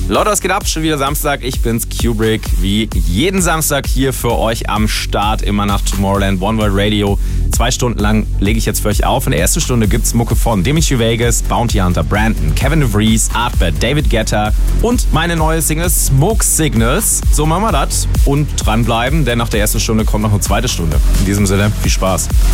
Leute, was geht ab? Schon wieder Samstag. Ich bin's, Kubrick. Wie jeden Samstag hier für euch am Start. Immer nach Tomorrowland, One World Radio. 2 Stunden lang lege ich jetzt für euch auf. In der ersten Stunde gibt's Mucke von Dimitri Vegas, Bounty Hunter, Brandon, Kevin DeVries, Artbed, David Guetta und meine neue Single Smoke Signals. So machen wir das. Und dranbleiben, denn nach der ersten Stunde kommt noch eine zweite Stunde. In diesem Sinne, viel Spaß.